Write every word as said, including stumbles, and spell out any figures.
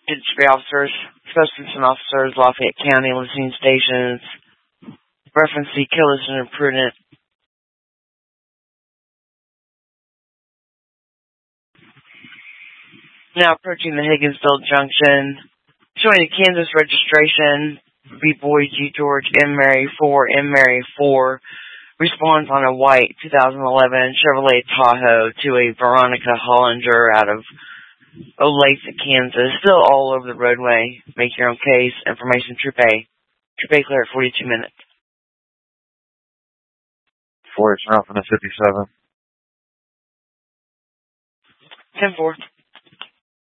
Industry officers, substitution officers, Lafayette County, listening stations, reference C, careless and imprudent. Now approaching the Higginsville Junction, showing a Kansas registration, B. Boy, G. George, M. Mary four, M. Mary four, responds on a white two thousand eleven Chevrolet Tahoe to a Veronica Hollinger out of Olathe, Kansas. Still all over the roadway. Make your own case. Information, Troop A. Troop A clear at forty-two minutes. four H Ralph in the fifty-seven. ten four.